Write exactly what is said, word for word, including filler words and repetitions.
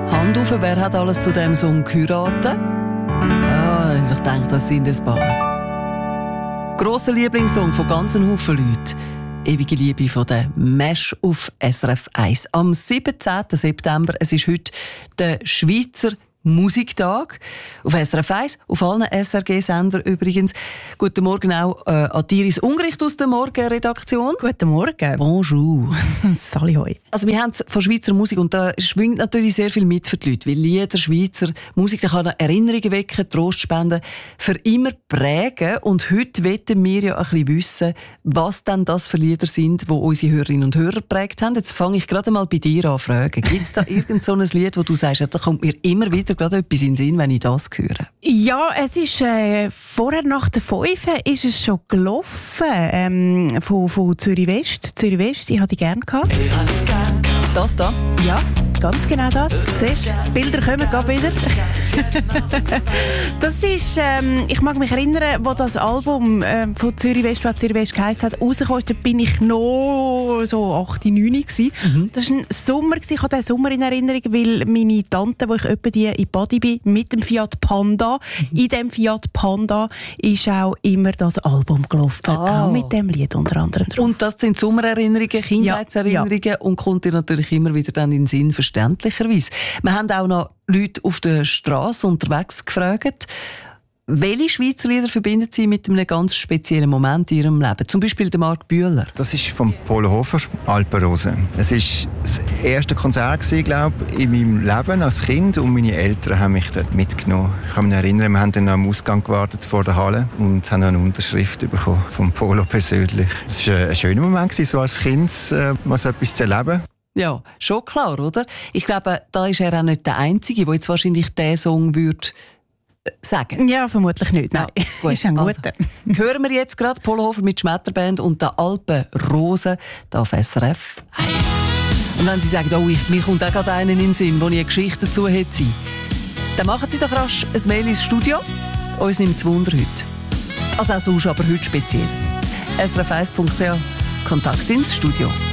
Hand auf, wer hat alles zu diesem Song geheiratet? Ah, ich denke, das sind ein paar. Grosser Lieblingssong von ganzen Haufen Leuten. Ewige Liebe von der Mesh auf S R F eins. Am siebzehnten September, es ist heute der Schweizer Musiktag. Auf S R F eins, auf allen S R G-Sendern übrigens. Guten Morgen auch äh, an Iris Ungericht aus der Morgenredaktion. Guten Morgen. Bonjour. Sali hoi. Also wir haben es von Schweizer Musik und da schwingt natürlich sehr viel mit für die Leute, weil Lieder, Schweizer Musik, da kann Erinnerungen wecken, Trost spenden, für immer prägen. Und heute wollen wir ja ein bisschen wissen, was denn das für Lieder sind, die unsere Hörerinnen und Hörer geprägt haben. Jetzt fange ich gerade mal bei dir an fragen. Gibt es da irgend so ein Lied, wo du sagst, ja, da kommt mir immer wieder gerade etwas in den Sinn, wenn ich das höre? Ja, es ist äh, vorher nach der fünf ist es schon gelaufen, ähm, von, von Zürich West. Zürich West, ich hatte die gerne gehabt. Das da? Ja, ganz genau das. Siehst du, Bilder kommen gerade wieder. Das ist, ähm, ich mag mich erinnern, als das Album ähm, von Zürich West, was Zürich West geheißen hat, rausgekommen ist, da bin ich noch so acht, neun gewesen. Mhm. Das war ein Sommer, ich habe diesen Sommer in Erinnerung, weil meine Tante, wo ich etwa die in Badi bin, mit dem Fiat Panda, mhm. in dem Fiat Panda ist auch immer das Album gelaufen. Ah. Auch mit dem Lied unter anderem drauf. Und das sind Sommererinnerungen, Kindheitserinnerungen ja, ja. und kommt dir natürlich immer wieder dann in den Sinn, verständlicherweise. Wir haben auch noch Leute auf der Straße unterwegs gefragt, welche Schweizer Lieder verbinden sie mit einem ganz speziellen Moment in ihrem Leben? Zum Beispiel der Marc Bühler. Das ist von Polo Hofer, Alpenrose. Es war das erste Konzert, glaube ich, in meinem Leben als Kind und meine Eltern haben mich dort mitgenommen. Ich kann mich erinnern, wir haben dann am Ausgang gewartet vor der Halle und haben eine Unterschrift bekommen vom Polo persönlich. Es war ein schöner Moment, so als Kind mal so etwas zu erleben. Ja, schon klar, oder? Ich glaube, da ist er auch nicht der Einzige, der jetzt wahrscheinlich diesen Song würde sagen. Ja, vermutlich nicht. Nein, ja, gut. Ist ein guter. Also, hören wir jetzt gerade Polo Hofer mit Schmetterband und der Alpenrose da auf S R F eins. Und wenn Sie sagen, oh, ich, mir kommt auch gerade einen in den Sinn, wo ich eine Geschichte dazu hätte, dann machen Sie doch rasch ein Mail ins Studio. Uns nimmt es Wunder heute. Also auch sonst, aber heute speziell. S R F eins punkt c h, Kontakt ins Studio.